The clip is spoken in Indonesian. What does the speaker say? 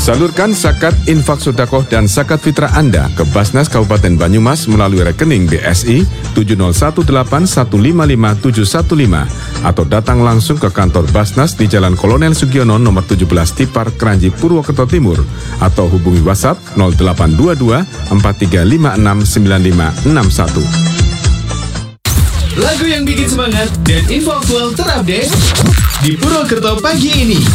Salurkan zakat, infak sedekah dan zakat fitrah Anda ke Basnas Kabupaten Banyumas melalui rekening BSI 70181555715 atau datang langsung ke kantor Basnas di Jalan Kolonel Sugiono nomor 17 Tipar, Kranji, Purwokerto Timur atau hubungi WhatsApp 0822 4356 61. Lagu yang bikin semangat dan info aktual terupdate di Purwokerto pagi ini.